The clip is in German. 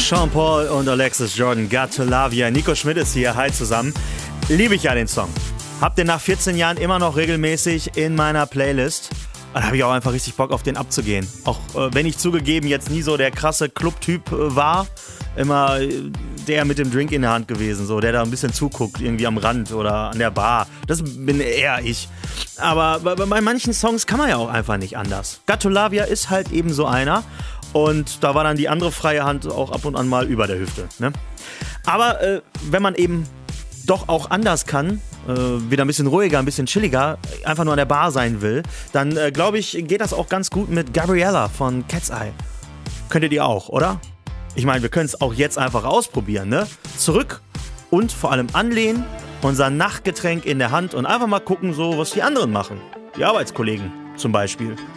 Sean Paul und Alexis Jordan, Got to Love Ya. Nico Schmidt ist hier, hi zusammen. Liebe ich ja den Song. Hab den nach 14 Jahren immer noch regelmäßig in meiner Playlist. Da habe ich auch einfach richtig Bock auf den abzugehen. Auch wenn ich zugegeben jetzt nie so der krasse Club-Typ war. Immer der mit dem Drink in der Hand gewesen, so der da ein bisschen zuguckt, irgendwie am Rand oder an der Bar. Das bin eher ich. Aber bei manchen Songs kann man ja auch einfach nicht anders. Got to Love Ya ist halt eben so einer. Und da war dann die andere freie Hand auch ab und an mal über der Hüfte. Ne? Aber wenn man eben doch auch anders kann, wieder ein bisschen ruhiger, ein bisschen chilliger, einfach nur an der Bar sein will, dann glaube ich, geht das auch ganz gut mit Gabriella von Cat's Eye. Könntet ihr auch, oder? Ich meine, wir können es auch jetzt einfach ausprobieren, ne? Zurück und vor allem anlehnen, unser Nachtgetränk in der Hand und einfach mal gucken, so was die anderen machen. Die Arbeitskollegen zum Beispiel.